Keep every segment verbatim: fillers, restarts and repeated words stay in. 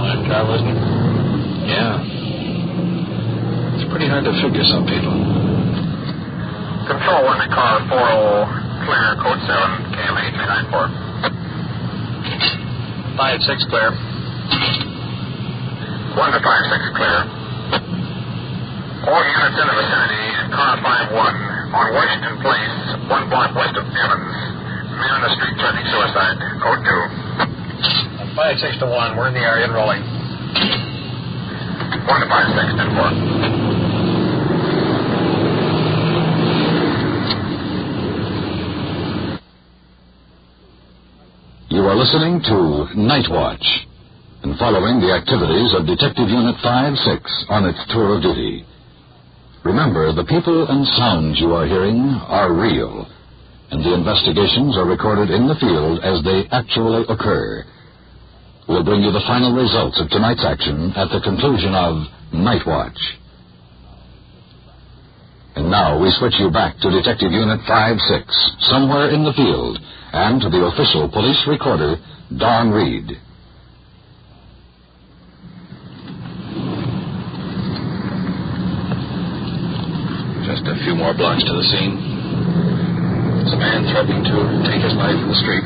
long travel, isn't it? Yeah. It's pretty hard to figure some people. Control one to car four oh, clear, code seven, K M A three nine four. five six clear. one to five six clear. All units in the vicinity, car five one, on Washington Place, one block west of Evans. Man on the street threatening suicide, code two. five six to one, we're in the area and rolling. one to five six, ten four. You are listening to Night Watch and following the activities of Detective Unit five six on its tour of duty. Remember, the people and sounds you are hearing are real, and the investigations are recorded in the field as they actually occur. We'll bring you the final results of tonight's action at the conclusion of Night Watch. And now we switch you back to Detective Unit five six, somewhere in the field, and to the official police recorder, Don Reed. Just a few more blocks to the scene. There's a man threatening to take his life in the street.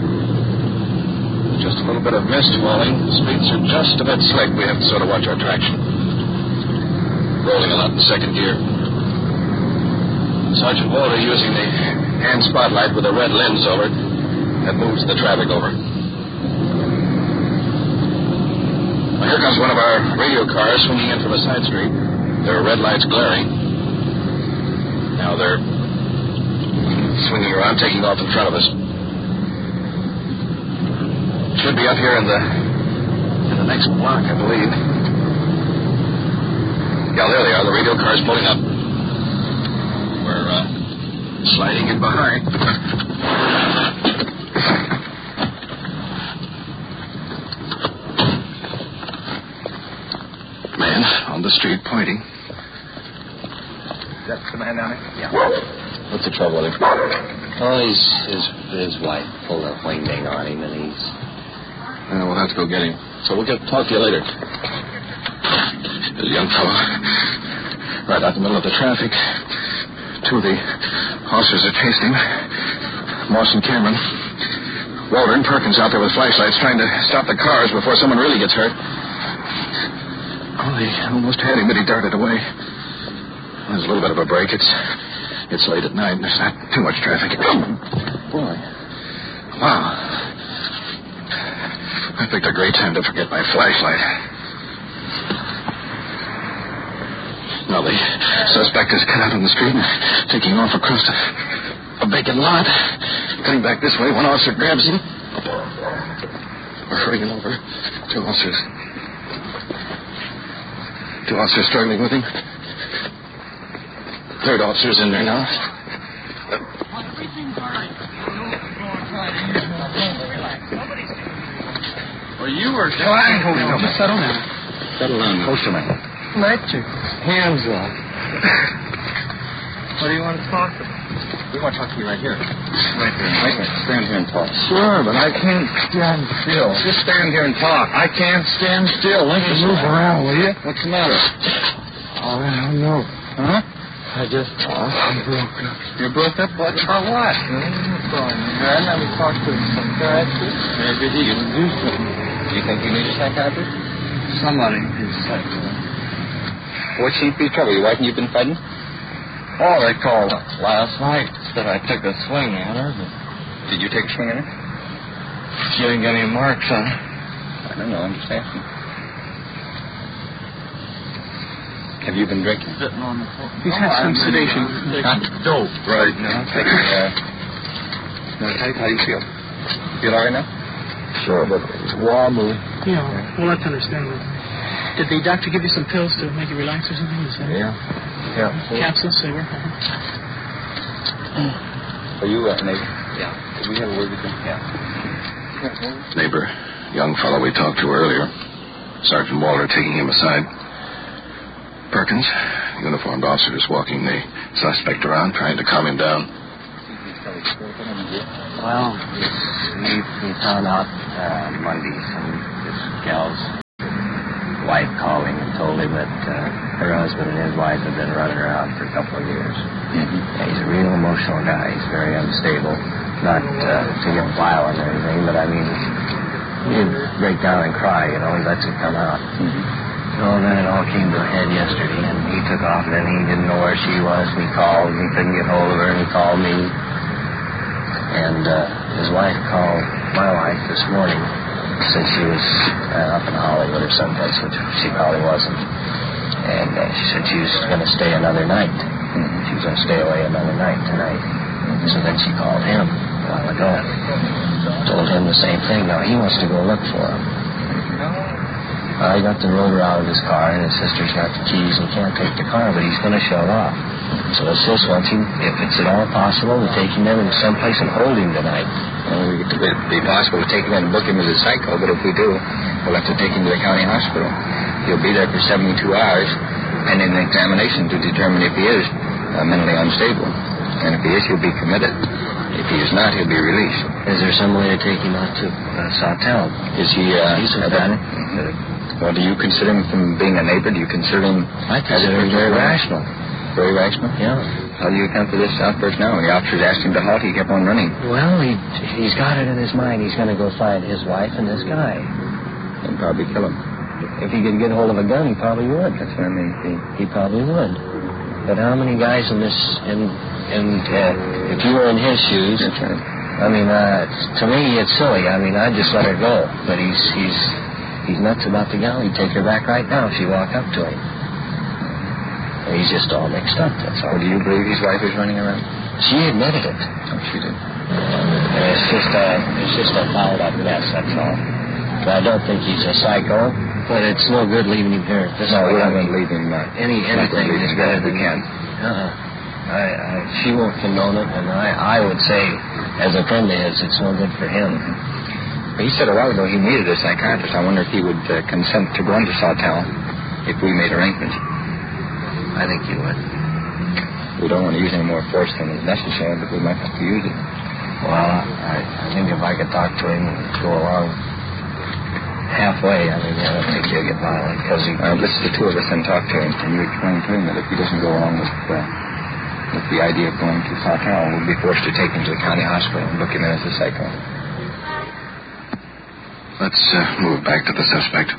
Just a little bit of mist falling. The streets are just a bit slick. We have to sort of watch our traction. Rolling a lot in second gear. Sergeant Walter using the hand spotlight with a red lens over it that moves the traffic over. Well, here comes one of our radio cars swinging in from a side street. There are red lights glaring. Now they're swinging around, taking off in front of us. Should be up here in the in the next block, I believe. Yeah, there they are. The radio car's pulling up. We're uh, sliding in behind. Man on the street pointing. That's the man down there? Yeah. What's the trouble with him? Oh, he's, his his wife pulled a wingding on him, and he's... Uh, we'll have to go get him. So we'll get talk to you later. There's a young fellow right out in the middle of the traffic. Two of the officers are chasing him. Moss and Cameron. Walter and Perkins out there with flashlights trying to stop the cars before someone really gets hurt. Oh, they almost had him, but he darted away. There's a little bit of a break. It's it's late at night, and there's not too much traffic. Boy. Wow. I picked a great time to forget my flashlight. Now the suspect is cut out on the street and taking off across a, a vacant lot. Cutting back this way, one officer grabs him. We're hurrying over. Two officers. Two officers struggling with him. Third officer's in there now. Well, you were... Well, I ain't holding up. Just settle down. Settle down, close to me. Let your hands off. What do you want to talk about? We want to talk to you right here. Right there. Wait a minute. Stand here and talk. Sure, but I can't stand still. Just stand here and talk. I can't stand still. Let me move around, will you? What's the matter? Oh, I don't know. Huh? I just... Oh, I'm broke up. You broke up? What? About what? Man, let me talk to some psychiatrist. Maybe he can do something. Do you think you need a psychiatrist? Somebody needs a psychiatrist. What seems to be the trouble? Your wife and you've been fighting? Oh, they called last night. Said I took a swing at her, but Did you take a swing at her? she didn't get any marks on her. I don't know. I'm just asking. Have you been drinking? Sitting on the floor. He's had some sedation. Huh? Dope. Right. No, take a, uh... No, take, how do you feel? Feel all right now? Sure, but it's wobbly. Yeah, well, that's understandable. Did the doctor give you some pills to make you relax or something? Is that Yeah. Yeah. capsules? They were? Are you a uh, neighbor? Yeah. Could we have a word with you? Yeah. Neighbor, young fellow we talked to earlier. Sergeant Walter taking him aside. Perkins, uniformed officer, is walking the suspect around, trying to calm him down. Well, we, we found out uh, Monday some this gal's him that uh, her husband and his wife have been running her out for a couple of years. Mm-hmm. Yeah, he's a real emotional guy. He's very unstable. Not uh, to get violent or anything, but I mean, he'd break down and cry, you know. He lets it come out. Mm-hmm. So then it all came to a head yesterday, and he took off, and then he didn't know where she was, and he called, and he couldn't get hold of her, and he called me. And uh, his wife called my wife this morning, since she was uh, up in Hollywood or someplace, which she probably wasn't. And uh, she said she was going to stay another night. Mm-hmm. She was going to stay away another night tonight. Mm-hmm. So then she called him a while ago. Told him the same thing. Now he wants to go look for him. I got the rotor out of his car, and his sister's got the keys and can't take the car, but he's going to shut off. So his sis wants him, if it's at all possible, to take him in someplace and hold him tonight. Well, it would be possible to take him in and book him as a psycho, but if we do, we'll have to take him to the county hospital. He'll be there for seventy-two hours, pending an examination to determine if he is uh, mentally unstable. And if he is, he'll be committed. If he is not, he'll be released. Is there some way to take him out to uh, Sawtell? Is he... Uh, He's a bad? Well, do you consider him, from being a neighbor, do you consider him... I consider him very rational. Very rational? Yeah. How do you account for this outburst now? When the officers asked him to halt, he kept on running. Well, he, he's got it in his mind. He's going to go find his wife and this guy. And probably kill him. If he could get hold of a gun, he probably would. That's what I mean. He, he probably would. But how many guys in this... in, in uh, if you were in his shoes... That's right. I mean, uh, to me, it's silly. I mean, I'd just let her go. But he's he's he's nuts about the gal. He'd take her back right now if she walked up to him. He's just all mixed up, that's all. Well, do you believe his wife is running around? She admitted it. Oh, she did. And it's just a, it's just a fouled up mess, that's all. But I don't think he's a psycho, but it's no good leaving him here. This no, way. we're not going to leave him. Uh, any anything is better than we can. Uh-uh. I, I, she won't condone it, and I, I would say, as a friend of his, it's no good for him. He said a while ago he needed a psychiatrist. I wonder if he would uh, consent to go into Sawtell if we made arrangements. I think he would. We don't want to use any more force than is necessary, but we might have to use it. Well, I, I think if I could talk to him and go along halfway, I mean, I don't think he'll get violent. Because he, uh, let's the two of us then talk to him, and you explain to him that if he doesn't go along with, uh, with the idea of going to Sawtell, we'll be forced to take him to the county hospital and book him in as a psycho. Let's uh, move back to the suspect.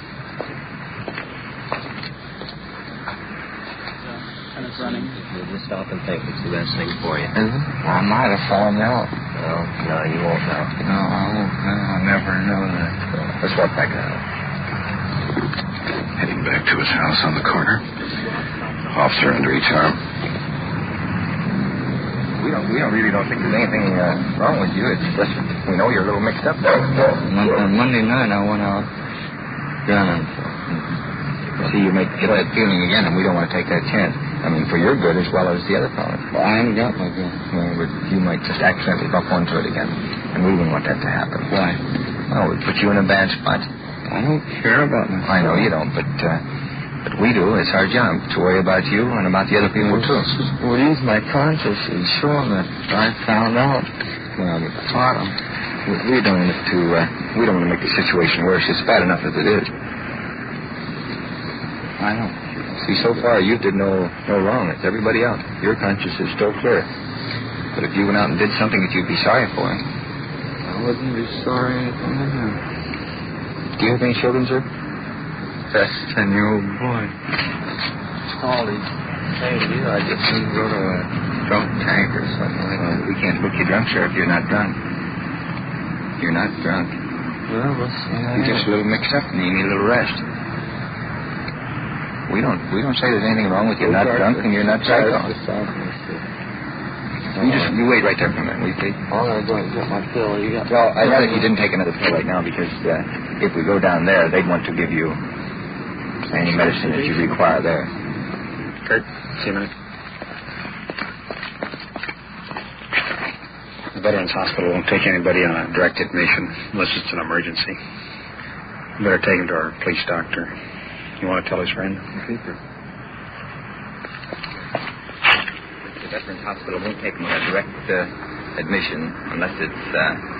Running. We'll just stop and think. It's the best thing for you. Is it? I might have fallen out. No, no, you won't now. No, I won't. No, I'll never know that. So, let's walk back out. Heading back to his house on the corner. Officer under each arm. We don't, we don't really don't think there's anything uh, wrong with you. It's just we know you're a little mixed up there. On Monday night, I went out gunning. See, you make get that feeling again, and we don't want to take that chance. I mean, for your good as well as the other fellas. Well, I ain't got my gun. Well, but you might just accidentally bump onto it again, and we wouldn't want that to happen. Why? Oh, it put you in a bad spot. I don't care about myself. I know you don't, but uh, but we do. It's our job to worry about you and about the other people too. Well, use my conscience is showing that I found out. Well, we caught him. We, we don't want to. Uh, we don't want to make the situation worse. It's bad enough as it is. I know. See, so far you did no no wrong. It's everybody else. Your conscience is still clear. But if you went out and did something that you'd be sorry for, I wouldn't be sorry. Do you have any children, sir? That's a ten-year-old boy. Holly. Hey, you know, I just need to go to a drunk tank or something like that. We can't book you drunk, sir, if you're not drunk. You're not drunk. Well, let's see. You're just a little mixed up and you need a little rest. We don't we don't say there's anything wrong with you. You're not drunk and you're not psycho. You just you wait right there for a minute, will you please? All right, go and get my pill. You got. Well, I'd rather you didn't take another pill right now because uh, if we go down there, they'd want to give you any medicine that you require there. Kurt, see a minute. The Veterans Hospital won't take anybody on a direct admission unless it's an emergency. You better take him to our police doctor. You want to tell his friend? The Veterans Hospital won't take him on a direct uh, admission unless it's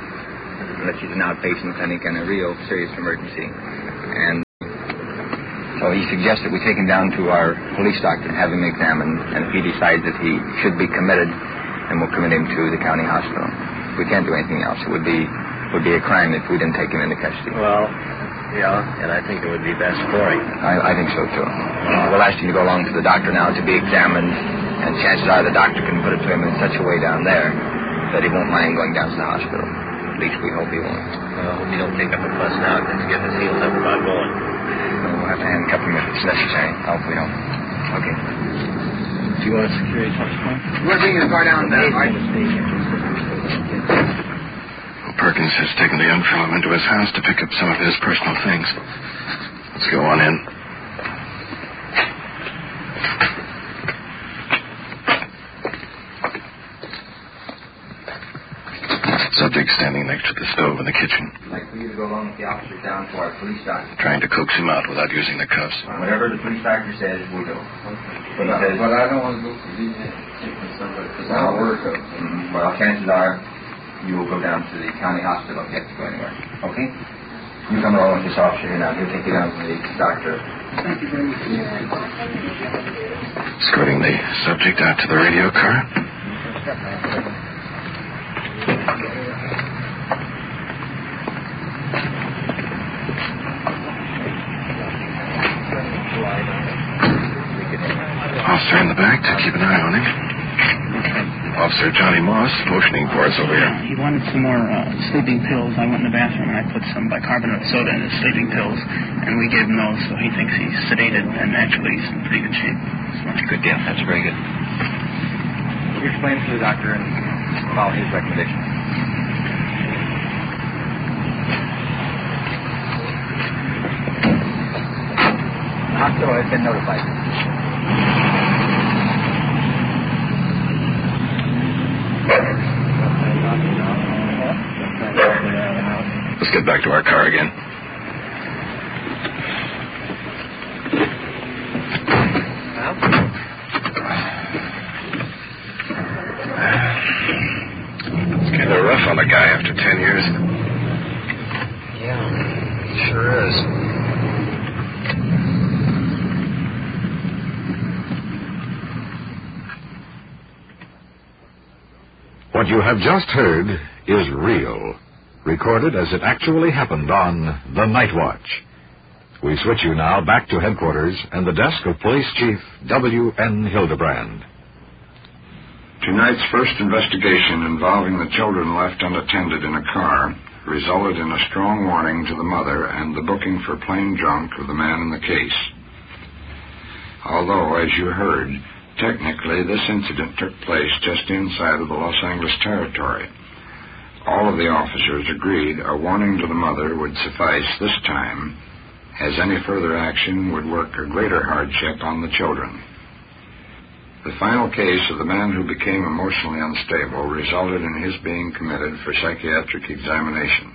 uh, unless he's an outpatient clinic and a real serious emergency. And So he suggests that we take him down to our police doctor and have him examined, and if he decides that he should be committed, then we'll commit him to the county hospital. We can't do anything else. It would be would be a crime if we didn't take him into custody. Well, yeah, and I think it would be best for him. I, I think so, too. Uh, we'll ask him to go along to the doctor now to be examined, and chances are the doctor can put it to him in such a way down there that he won't mind going down to the hospital. At least we hope he won't. Well, if you don't take up a fuss now, let's get the seals up about going. We'll have to handcuff him if it's necessary. I hope we don't. Okay. Do you want to secure your touch point? We're taking the car down there, right? Well, Perkins has taken the young fellow into his house to pick up some of his personal things. Let's go on in. Subject standing next to the stove in the kitchen. I'd like for you to go along with the officers down to our police doctor. Trying to coax him out without using the cuffs. Whatever the police doctor says, we'll do. But, I, but I don't want to go for these because I'll work up. Mm-hmm. Well, chances are you will go down to the county hospital if you have to go anywhere. Okay? You come along with this officer here now. He'll take you down to the doctor. Thank you very much. Escorting the subject out to the radio car. Officer in the back to keep an eye on him. Officer Johnny Moss motioning for us over here. He wanted some more uh, sleeping pills. I went in the bathroom and I put some bicarbonate of soda in his sleeping pills, and we gave him those, so he thinks he's sedated, and actually he's in pretty good shape. That's a good deal. That's very good. You explain to the doctor and follow his recommendation. The hospital has been notified. Let's get back to our car again. It's kind of rough on the guy after ten years. Yeah, sure is. What you have just heard is real, recorded as it actually happened on The Night Watch. We switch you now back to headquarters and the desk of Police Chief W N Hildebrand. Tonight's first investigation involving the children left unattended in a car resulted in a strong warning to the mother and the booking for plain drunk of the man in the case. Although, as you heard, technically this incident took place just inside of the Los Angeles territory, all of the officers agreed a warning to the mother would suffice this time, as any further action would work a greater hardship on the children. The final case of the man who became emotionally unstable resulted in his being committed for psychiatric examination.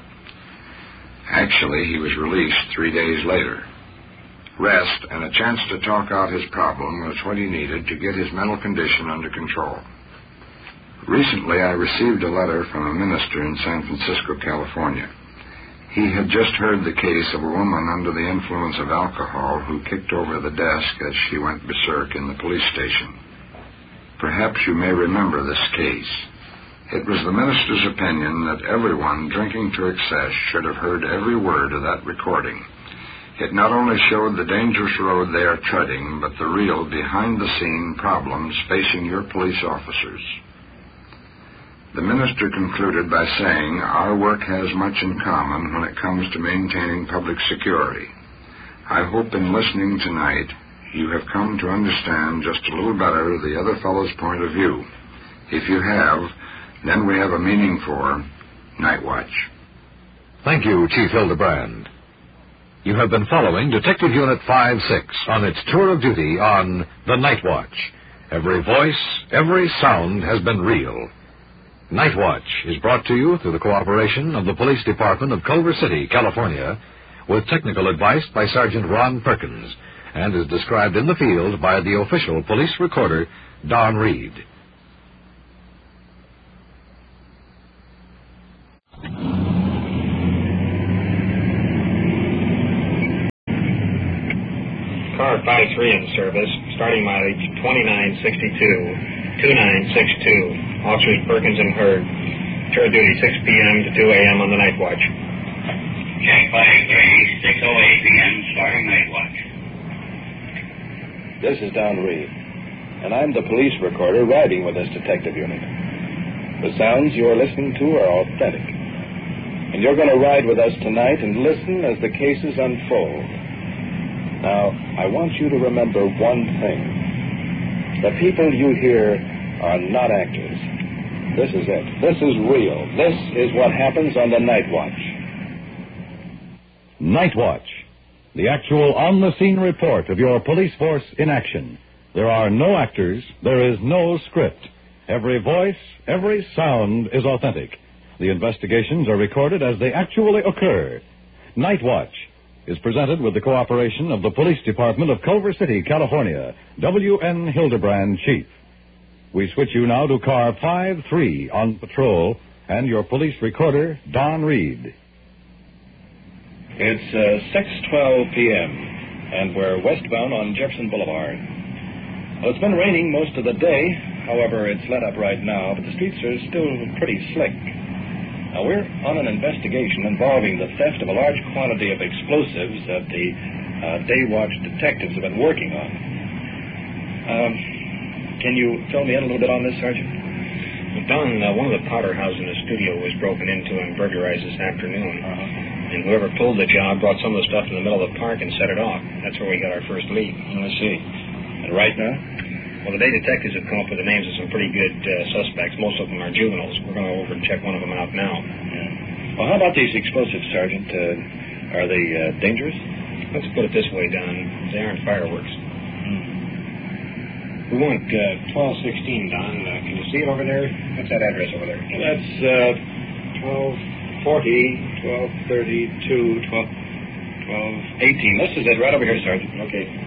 Actually, he was released three days later. Rest and a chance to talk out his problem was what he needed to get his mental condition under control. Recently, I received a letter from a minister in San Francisco, California. He had just heard the case of a woman under the influence of alcohol who kicked over the desk as she went berserk in the police station. Perhaps you may remember this case. It was the minister's opinion that everyone drinking to excess should have heard every word of that recording. It not only showed the dangerous road they are treading, but the real behind-the-scene problems facing your police officers. The minister concluded by saying, our work has much in common when it comes to maintaining public security. I hope in listening tonight, you have come to understand just a little better the other fellow's point of view. If you have, then we have a meaning for Night Watch. Thank you, Chief Hildebrand. You have been following Detective Unit five six on its tour of duty on The Night Watch. Every voice, every sound has been real. Night Watch is brought to you through the cooperation of the Police Department of Culver City, California, with technical advice by Sergeant Ron Perkins, and is described in the field by the official police recorder, Don Reed. car five three in service, starting mileage twenty-nine sixty-two, twenty-nine sixty-two. Officers Perkins and Hurd. Tour duty six p.m. to two a.m. on the night watch. Check five three, six oh eight p.m. starting night watch. This is Don Reed, and I'm the police recorder riding with this detective unit. The sounds you're listening to are authentic, and you're going to ride with us tonight and listen as the cases unfold. Now, I want you to remember one thing. The people you hear are not actors. This is it. This is real. This is what happens on the Night Watch. Night Watch, the actual on-the-scene report of your police force in action. There are no actors. There is no script. Every voice, every sound is authentic. The investigations are recorded as they actually occur. Night Watch is presented with the cooperation of the Police Department of Culver City, California. W N Hildebrand, Chief. We switch you now to car five three on patrol and your police recorder, Don Reed. It's uh, six twelve p.m., and we're westbound on Jefferson Boulevard. Well, it's been raining most of the day. However, it's let up right now, but the streets are still pretty slick. Now, we're on an investigation involving the theft of a large quantity of explosives that the uh, Day Watch detectives have been working on. Um, can you fill me in a little bit on this, Sergeant? Well, Don, uh, one of the powder houses in the studio was broken into and burglarized this afternoon. Uh-huh. And whoever pulled the job brought some of the stuff in the middle of the park and set it off. That's where we got our first lead. I see. And right now? Well, the day detectives have come up with the names of some pretty good uh, suspects. Most of them are juveniles. We're going to over and check one of them out now. Yeah. Well, how about these explosives, Sergeant? Uh, are they uh, dangerous? Let's put it this way, Don. They aren't fireworks. Mm-hmm. We want uh, twelve sixteen, Don. Uh, can you see it over there? What's that address over there? That's uh, twelve forty, twelve thirty-two, twelve, twelve eighteen. This is it, right over here, Sergeant. Okay.